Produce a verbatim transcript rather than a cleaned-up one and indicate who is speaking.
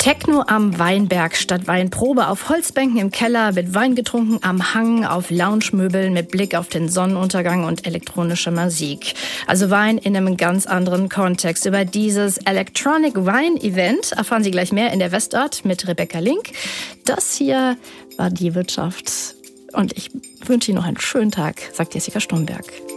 Speaker 1: Techno am Weinberg statt Weinprobe auf Holzbänken im Keller, wird Wein getrunken am Hang, auf Loungemöbeln mit Blick auf den Sonnenuntergang und elektronische Musik. Also Wein in einem ganz anderen Kontext. Über dieses Electronic Wine Event erfahren Sie gleich mehr in der Westart mit Rebecca Link. Das hier war die Wirtschaft und ich wünsche Ihnen noch einen schönen Tag, sagt Jessica Sturmberg.